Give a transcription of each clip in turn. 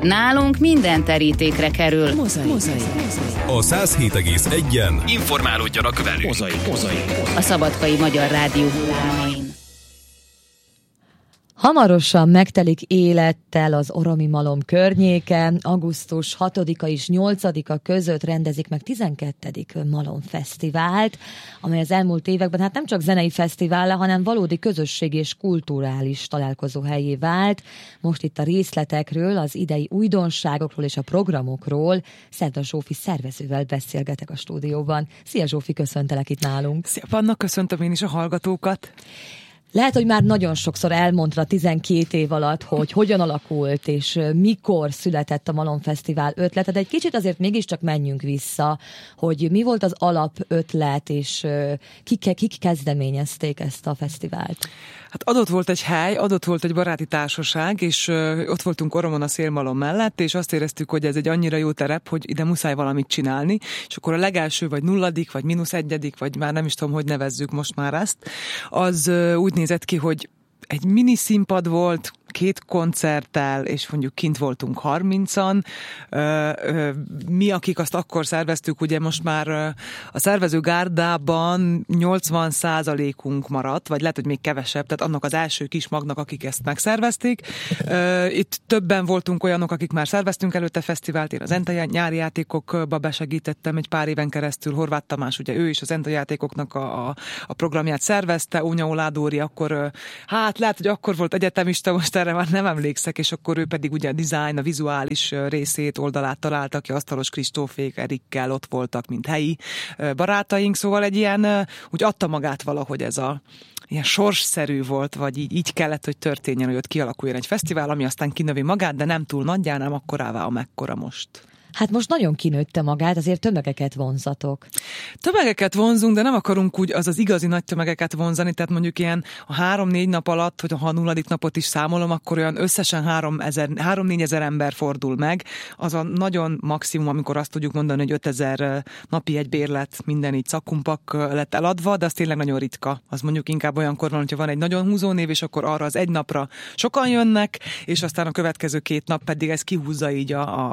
Nálunk minden terítékre kerül. Mozaik. A 107,1-en informálódjanak velünk. A Szabadkai Magyar Rádió hullámain. Hamarosan megtelik élettel az Oromi Malom környéke. Augusztus 6-a és 8-a között rendezik meg 12. Malom Fesztivált, amely az elmúlt években nem csak zenei fesztivál, hanem valódi közösségi és kulturális találkozó helyé vált. Most itt a részletekről, az idei újdonságokról és a programokról Szerda Zsófi szervezővel beszélgetek a stúdióban. Szia Zsófi, köszöntelek itt nálunk. Szia Panna, köszöntöm én is a hallgatókat. Lehet, hogy már nagyon sokszor elmondta 12 év alatt, hogy hogyan alakult, és mikor született a Malom Fesztivál ötlete, de egy kicsit azért mégiscsak menjünk vissza, hogy mi volt az alapötlet, és kik kezdeményezték ezt a fesztivált. Hát adott volt egy hely, adott volt egy baráti társaság, és ott voltunk Oromon a Szélmalom mellett, és azt éreztük, hogy ez egy annyira jó terep, hogy ide muszáj valamit csinálni, és akkor a legelső, vagy nulladik, vagy -1, vagy már nem is tudom, hogy nevezzük most már ezt, az úgy nézett ki, hogy egy mini színpad volt, 2 koncerttel, és mondjuk kint voltunk 30-an. Mi, akik azt akkor szerveztük, ugye most már a szervező gárdában 80%-unk maradt, vagy lehet, hogy még kevesebb, tehát annak az első kis magnak, akik ezt megszervezték. Itt többen voltunk olyanok, akik már szerveztünk előtte fesztivált, én az ENTA nyári játékokba besegítettem egy pár éven keresztül, Horváth Tamás, ugye ő is az ENTA játékoknak a programját szervezte, Ónya Oládóri akkor, lehet, hogy akkor volt egyetemista, most erre már nem emlékszek, és akkor ő pedig ugye a design, a vizuális részét, oldalát találta ki, Asztalos Kristófék, Erikkel ott voltak, mint helyi barátaink, szóval egy ilyen, úgy adta magát valahogy ez a ilyen sorsszerű volt, vagy így kellett, hogy történjen, hogy ott kialakuljon egy fesztivál, ami aztán kinövi magát, de nem túl nagyján, nem akkorává, amekkora most. Hát most nagyon kinőtte magát, azért tömegeket vonzatok. Tömegeket vonzunk, de nem akarunk úgy az igazi nagy tömegeket vonzani, tehát mondjuk ilyen a 3-4 nap alatt, hogy ha a 0. napot is számolom, akkor olyan összesen 3-4 ezer ember fordul meg. Az a nagyon maximum, amikor azt tudjuk mondani, hogy 5000 napi egy bérlet, minden így szakkumpak lett eladva, de az tényleg nagyon ritka. Az mondjuk inkább olyankor van, hogyha van egy nagyon húzó név, és akkor arra az egy napra sokan jönnek, és aztán a következő 2 nap pedig ez kihúzza így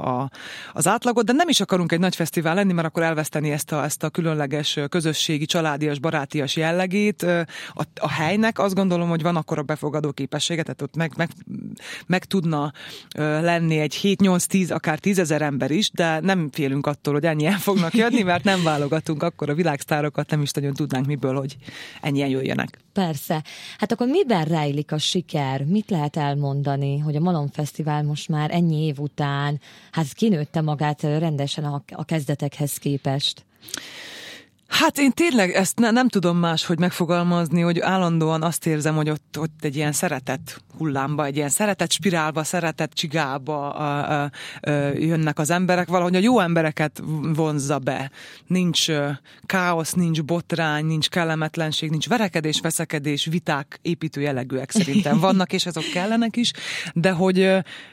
az átlagot, de nem is akarunk egy nagy fesztivál lenni, mert akkor elveszteni ezt a különleges közösségi, családias, barátias jellegét. A helynek azt gondolom, hogy van akkora befogadó képessége, tehát ott meg tudna lenni egy 7-8-10, akár 10 000 ember is, de nem félünk attól, hogy ennyien fognak jönni, mert nem válogatunk akkor a világsztárokat, nem is nagyon tudnánk miből, hogy ennyien jöjjenek. Persze. Hát akkor miben rejlik a siker? Mit lehet elmondani, hogy a Malom Fesztivál most már ennyi év után kinőtte magát rendesen a kezdetekhez képest? Hát én tényleg ezt nem tudom máshogy megfogalmazni, hogy állandóan azt érzem, hogy ott egy ilyen szeretet hullámba, egy ilyen szeretet spirálba, szeretet csigába jönnek az emberek, valahogy a jó embereket vonzza be. Nincs káosz, nincs botrány, nincs kellemetlenség, nincs verekedés, veszekedés, viták építő jellegűek szerintem vannak, és azok kellenek is, de hogy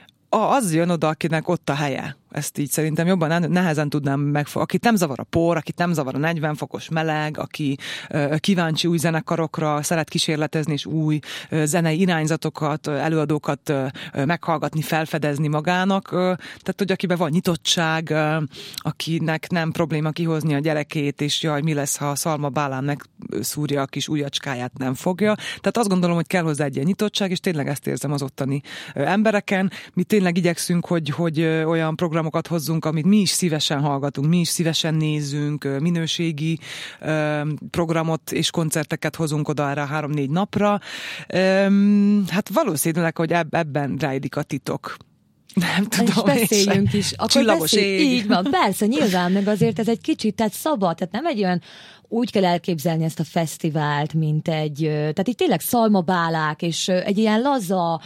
az jön oda, akinek ott a helye. Ezt így szerintem jobban nehezen tudnám megfogni. Akit nem zavar a por, akit nem zavar a 40 fokos meleg, aki kíváncsi új zenekarokra, szeret kísérletezni és új zenei irányzatokat, előadókat meghallgatni, felfedezni magának. Tehát, hogy akiben van nyitottság, akinek nem probléma kihozni a gyerekét, és jaj, mi lesz, ha a szalma bálán megszúrja a kis ujjacskáját, nem fogja. Tehát azt gondolom, hogy kell hozzá egy ilyen nyitottság, és tényleg ezt érzem az ottani embereken. Mi tényleg igyekszünk, hogy olyan programokat hozzunk, amit mi is szívesen hallgatunk, mi is szívesen nézünk, minőségi programot és koncerteket hozunk oda erre 3-4 napra. Hát valószínűleg, hogy ebben rejlik a titok. Nem tudom. És beszéljünk is. Csillagos ég. Így van, persze, nyilván, meg azért ez egy kicsit, tehát szabad, tehát nem egy olyan, úgy kell elképzelni ezt a fesztivált, mint tehát itt tényleg szalmabálák, és egy ilyen laza,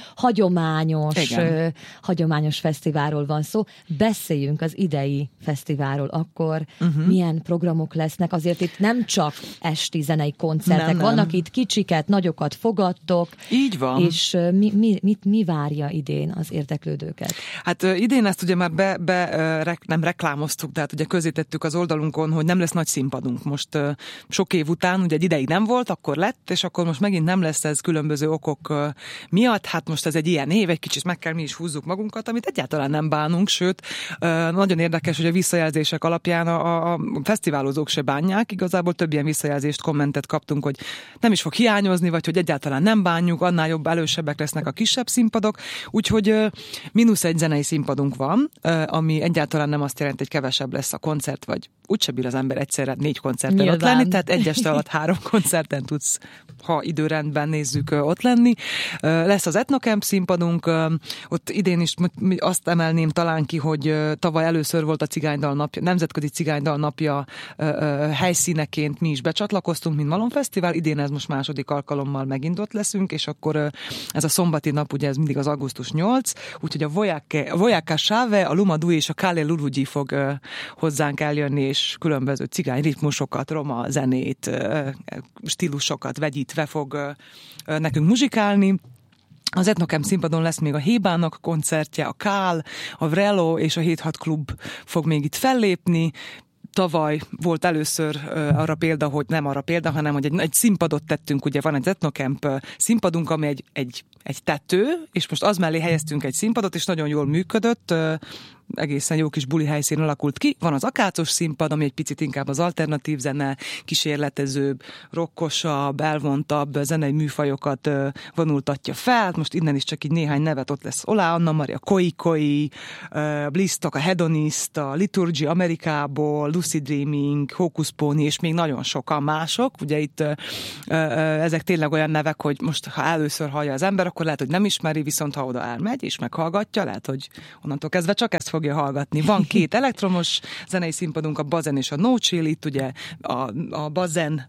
hagyományos fesztiválról van szó. Beszéljünk az idei fesztiválról akkor, milyen programok lesznek, azért itt nem csak esti zenei koncertek, vannak itt kicsiket, nagyokat fogadtok. Így van. És mi várja idén az érdeklődőket? Hát idén ezt ugye már nem reklámoztuk, tehát ugye közzétettük az oldalunkon, hogy nem lesz nagy színpadunk. Most sok év után, ugye egy ideig nem volt, akkor lett, és akkor most megint nem lesz ez különböző okok miatt. Hát most ez egy ilyen év, egy kicsit meg kell mi is húzzuk magunkat, amit egyáltalán nem bánunk, sőt, nagyon érdekes, hogy a visszajelzések alapján a fesztiválozók se bánják. Igazából több ilyen visszajelzést, kommentet kaptunk, hogy nem is fog hiányozni, vagy hogy egyáltalán nem bánjuk, annál jobb, elősebbek lesznek a kisebb színpadok. Úgyhogy -1 zenei színpadunk van, ami egyáltalán nem azt jelenti, hogy kevesebb lesz a koncert, vagy úgyse bír az ember egyszerre 4 koncerten Nyilván. ott lenni, tehát egy este alatt 3 koncerten tudsz, ha időrendben nézzük, ott lenni. Lesz az Etnocamp színpadunk, ott idén is azt emelném talán ki, hogy tavaly először volt a Cigánydal napja, Nemzetközi Cigánydal napja helyszíneként mi is becsatlakoztunk, mint Malom Fesztivál, idén ez most második alkalommal megint ott leszünk, és akkor ez a szombati nap, ugye ez mindig az augusztus 8, úgyhogy a Voyaka Sáve, a Lumadú és a Kálé Lulugyi fog hozzánk eljönni, és különböző cigány ritmusokat, roma zenét, stílusokat vegyítve fog nekünk muzsikálni. Az Etnocamp színpadon lesz még a Hébának koncertje, a Kál, a Vrelo és a 7-6 klub fog még itt fellépni. Tavaly volt először arra példa, hogy nem arra példa, hanem hogy egy színpadot tettünk, ugye van egy Etnocamp színpadunk, ami egy tető, és most az mellé helyeztünk egy színpadot, és nagyon jól működött, egészen jó kis buli helyszín alakult ki. Van az akácos színpad, ami egy picit inkább az alternatív zene, kísérletezőbb, rockosabb, elvontabb zenei műfajokat vonultatja fel. Most innen is csak így néhány nevet, ott lesz Olá Anna Maria, Koi, Blisztok, a Hedonist, a Liturgy Amerikából, Lucid Dreaming, Hocus Pony, és még nagyon sokan mások. Ugye itt ezek tényleg olyan nevek, hogy most ha először hallja az ember, akkor lehet, hogy nem ismeri, viszont ha oda elmegy és meghallgatja, lehet, hogy onnantól kezdve csak ezt fogja hallgatni. Van 2 elektromos zenei színpadunk, a Bazen és a No Chill, itt ugye a Bazen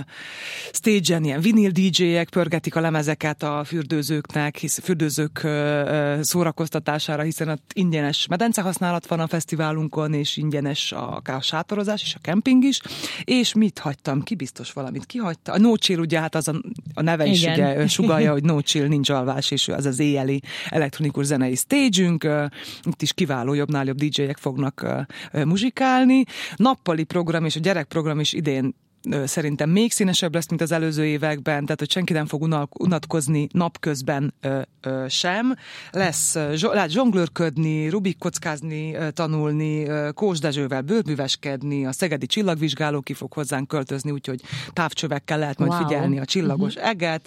stage-en ilyen vinil DJ-ek pörgetik a lemezeket a fürdőzőknek, fürdőzők szórakoztatására, hiszen ott ingyenes medencehasználat van a fesztiválunkon, és ingyenes a sátorozás és a kemping is. És mit hagytam ki? Biztos valamit kihagyta. A No Chill, ugye hát az a neve is ugye sugallja, hogy No Chill, nincs alvás, és az az éjjeli elektronikus zenei stage-ünk. Itt is kiváló, jobbnál jobb DJ-ek fognak muzsikálni. Nappali program és a gyerekprogram is idén szerintem még színesebb lesz, mint az előző években, tehát hogy senki nem fog unatkozni napközben sem. Lehet zsonglőrködni, Rubik kockázni, tanulni, Kós Dezsővel bőrműveskedni, a szegedi csillagvizsgáló ki fog hozzánk költözni, úgyhogy távcsövekkel lehet majd figyelni a csillagos eget.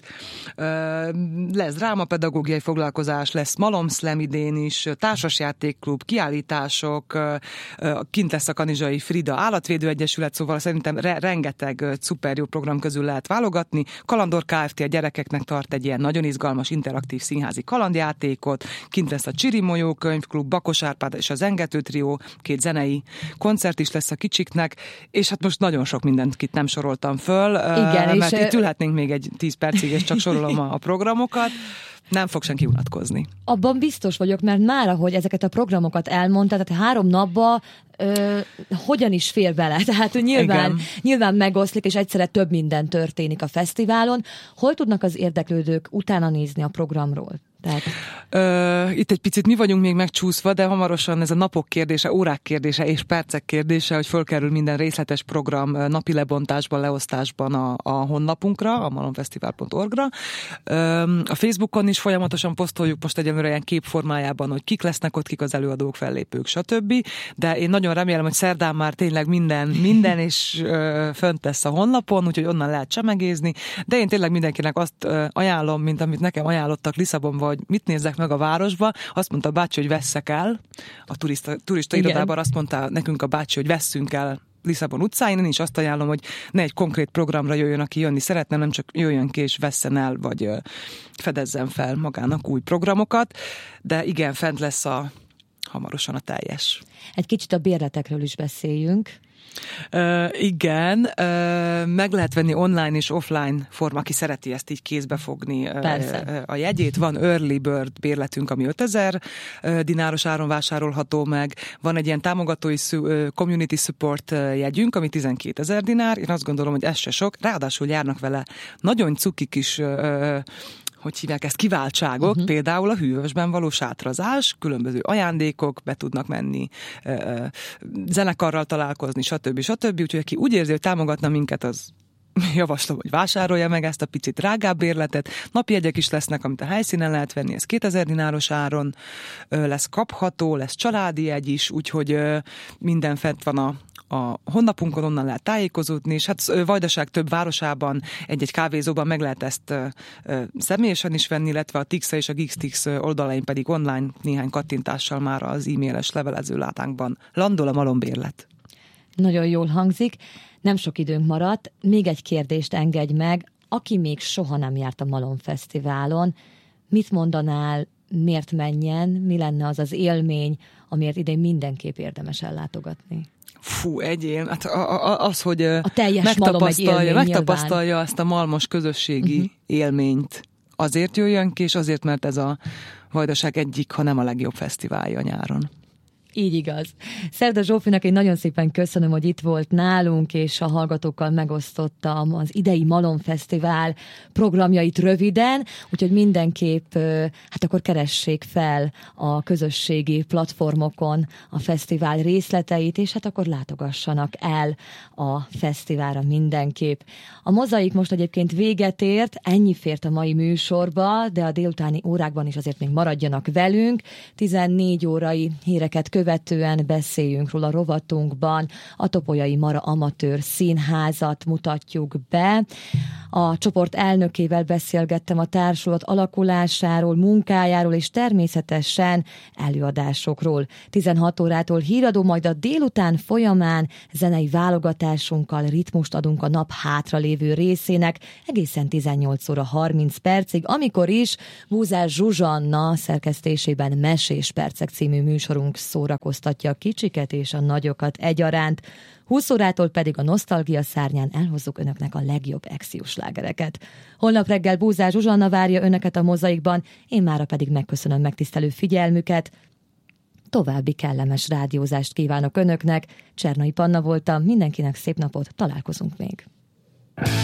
Lesz drámapedagógiai foglalkozás, lesz Malom Slam idén is, társasjátékklub, kiállítások, kint lesz a Kanizsai Frida Állatvédő Egyesület, szóval szerintem rengeteg szuper jó program közül lehet válogatni. Kalandor Kft. A gyerekeknek tart egy ilyen nagyon izgalmas, interaktív színházi kalandjátékot. Kint lesz a Csirimolyó könyvklub, Bakos Árpád és a Zengető trió, 2 zenei koncert is lesz a kicsiknek, és hát most nagyon sok mindent itt nem soroltam föl, igen, mert itt ülhetnénk még egy 10 percig, és csak sorolom a programokat. Nem fog senki unatkozni. Abban biztos vagyok, mert már ahogy ezeket a programokat elmondtad, tehát 3 napba hogyan is fér bele. Tehát nyilván megoszlik, és egyszerre több minden történik a fesztiválon. Hol tudnak az érdeklődők utána nézni a programról? Itt egy picit mi vagyunk még megcsúszva, de hamarosan ez a napok kérdése, órák kérdése és percek kérdése, hogy fölkerül minden részletes program napi lebontásban, leosztásban a honlapunkra, a malomfesztivál.org-ra. A Facebookon is folyamatosan posztoljuk most egyelőre ilyen képformájában, hogy kik lesznek ott, kik az előadók, fellépők, stb. De én nagyon remélem, hogy szerdán már tényleg minden is fönt lesz a honlapon, úgyhogy onnan lehet csemegézni, de én tényleg mindenkinek azt ajánlom, mint amit nekem ajánlottak Lisszabonban, hogy mit nézzek meg a városba. Azt mondta a bácsi, hogy vesszek el. A turista irodában azt mondta nekünk a bácsi, hogy vesszünk el Lisszabon utcáin. Én is azt ajánlom, hogy ne egy konkrét programra jöjjön, aki jönni szeretne, nem csak jöjjön ki és vesszen el, vagy fedezzen fel magának új programokat. De igen, fent lesz hamarosan a teljes. Egy kicsit a bérletekről is beszéljünk. Igen, meg lehet venni online és offline forma, aki szereti ezt így kézbe fogni a jegyét. Van early bird bérletünk, ami 5000 dináros áron vásárolható meg. Van egy ilyen támogatói community support jegyünk, ami 12 000 dinár. Én azt gondolom, hogy ez se sok. Ráadásul járnak vele nagyon cuki kis hogy hívják ezt, kiváltságok, például a hűvösben való sátrazás, különböző ajándékok, be tudnak menni, zenekarral találkozni, stb. Úgyhogy aki úgy érzi, hogy támogatna minket, az javaslom, hogy vásárolja meg ezt a picit drágább bérletet. Napjegyek is lesznek, amit a helyszínen lehet venni, ez 2000 dináros áron lesz kapható, lesz családi jegy is, úgyhogy minden fent van a honlapunkon, onnan lehet tájékozódni, és hát Vajdaság több városában, egy-egy kávézóban meg lehet ezt személyesen is venni, illetve a Tixa és a Geekstix oldalain pedig online néhány kattintással már az e-mailes levelező látánkban landol a malombérlet. Nagyon jól hangzik. Nem sok időnk maradt. Még egy kérdést engedj meg. Aki még soha nem járt a Malom Fesztiválon, mit mondanál, miért menjen, mi lenne az az élmény, amiért idén mindenképp érdemes ellátogatni? Fú, hát az, hogy a teljes megtapasztalja ezt a malmos közösségi élményt. Azért jöjjön ki, és azért, mert ez a Vajdaság egyik, ha nem a legjobb fesztiválja nyáron. Így igaz. Szerda Zsófinak én nagyon szépen köszönöm, hogy itt volt nálunk, és a hallgatókkal megosztottam az idei Malom Fesztivál programjait röviden, úgyhogy mindenképp hát akkor keressék fel a közösségi platformokon a fesztivál részleteit, és hát akkor látogassanak el a fesztiválra mindenképp. A Mozaik most egyébként véget ért, ennyi fért a mai műsorba, de a délutáni órákban is azért még maradjanak velünk. 14 órai híreket követően beszéljünk róla rovatunkban, a Topolyai Mara Amatőr Színházat mutatjuk be. A csoport elnökével beszélgettem a társulat alakulásáról, munkájáról és természetesen előadásokról. 16 órától híradó, majd a délután folyamán zenei válogatásunkkal ritmust adunk a nap hátralévő részének egészen 18 óra 30 percig, amikor is Búzás Zsuzsanna szerkesztésében Mesés percek című műsorunk szórakoztatja a kicsiket és a nagyokat egyaránt. 20 órától pedig a Nosztalgia szárnyán elhozzuk önöknek a legjobb exius slágereket. Holnap reggel Búzás Zsuzsanna várja önöket a Mozaikban, én mára pedig megköszönöm megtisztelő figyelmüket. További kellemes rádiózást kívánok önöknek. Csernai Panna voltam, mindenkinek szép napot, találkozunk még.